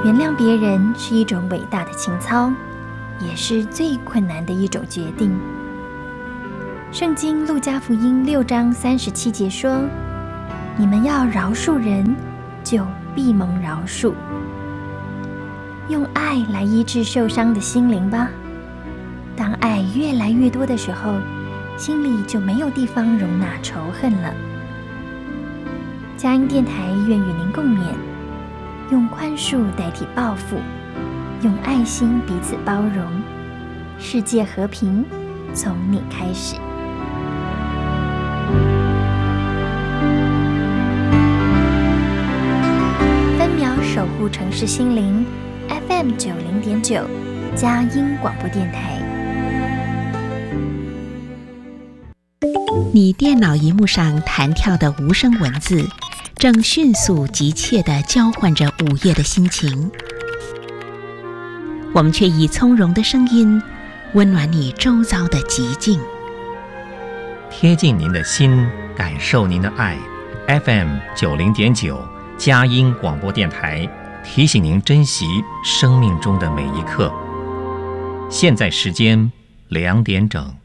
原谅别人是一种伟大的情操，也是最困难的一种决定。圣经路加福音6章37节说：你们要饶恕人，就必蒙饶恕。用爱来医治受伤的心灵吧。当爱越来越多的时候，心里就没有地方容纳仇恨了。佳音电台愿与您共勉，用宽恕代替报复，用爱心彼此包容，世界和平从你开始。分秒守护城市心灵 FM 90.9佳音广播电台。 你电脑萤幕上弹跳的无声文字，正迅速急切地交换着午夜的心情。我们却以从容的声音，温暖你周遭的寂静， 贴近您的心，感受您的爱。FM 90.9佳音广播电台提醒您珍惜生命中的每一刻。现在时间2点整。